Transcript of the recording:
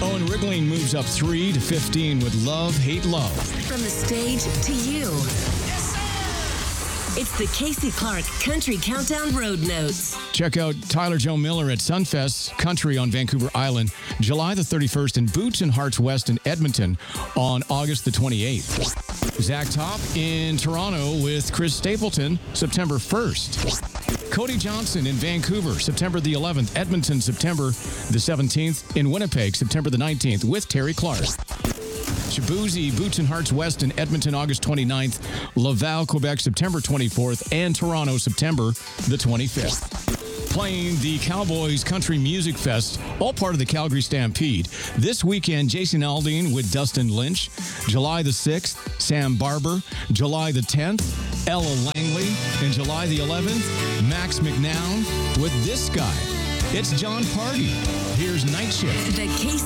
Owen Rickling moves up 3 to 15 with Love, Hate, Love. From the stage to you. It's the Casey Clark Country Countdown Road Notes. Check out Tyler Joe Miller at Sunfest Country on Vancouver Island, July the 31st, and Boots and Hearts West in Edmonton on August the 28th. Zach Top in Toronto with Chris Stapleton, September 1st. Cody Johnson in Vancouver, September the 11th. Edmonton, September the 17th. In Winnipeg, September the 19th with Terry Clark. Shabuzi, Boots and Hearts West in Edmonton, August 29th. Laval, Quebec, September 24th. And Toronto, September the 25th. Playing the Cowboys Country Music Fest, all part of the Calgary Stampede. This weekend, Jason Aldean with Dustin Lynch. July the 6th, Sam Barber. July the 10th, Ella Langley. And July the 11th, Max McNown with this guy. It's John Party. Here's Night Shift. The Casey